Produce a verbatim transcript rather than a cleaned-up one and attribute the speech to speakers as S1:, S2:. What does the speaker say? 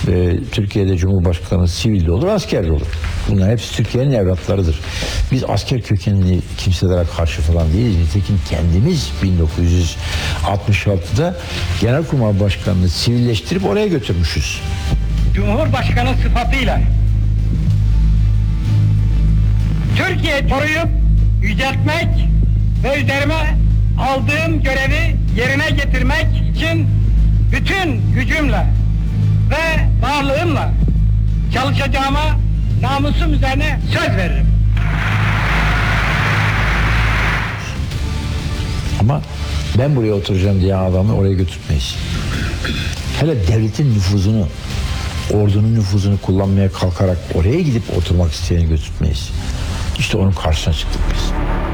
S1: e, Türkiye'de Cumhurbaşkanı sivil de olur, asker de olur. Bunlar hepsi Türkiye'nin evlatlarıdır. Biz asker kökenli kimselere karşı falan değiliz. Nitekim kendimiz bin dokuz yüz altmış altıda Genelkurmay Başkanı'nı sivilleştirip oraya götürmüşüz.
S2: Cumhurbaşkanı sıfatıyla Türkiye koruyup yüceltmek ve üzerime aldığım görevi yerine getirmek için bütün gücümle ve varlığımla çalışacağıma namusum üzerine söz veririm.
S1: Ama ben buraya oturacağım diye adamı oraya götürmeyiz. Hele devletin nüfuzunu, ordunun nüfuzunu kullanmaya kalkarak oraya gidip oturmak isteyeni götürmeyiz. İşte onun karşısına çıktık biz.